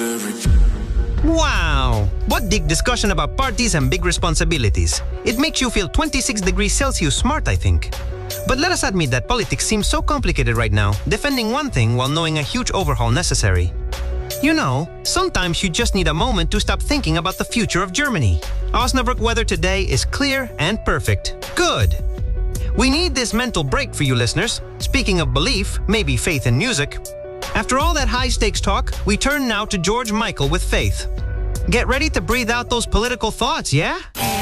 Wow! What deep discussion about parties and big responsibilities. It makes you feel 26 degrees Celsius smart, I think. But let us admit that politics seems so complicated right now, defending one thing while knowing a huge overhaul necessary. You know, sometimes you just need a moment to stop thinking about the future of Germany. Osnabrück weather today is clear and perfect. Good! We need this mental break for you listeners. Speaking of belief, maybe faith in music. After all that high-stakes talk, we turn now to George Michael with Faith. Get ready to breathe out those political thoughts, yeah?